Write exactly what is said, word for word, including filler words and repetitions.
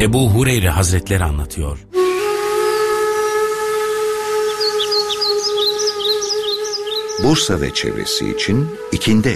Ebu Hureyre Hazretleri anlatıyor. Bursa ve çevresi için ikindi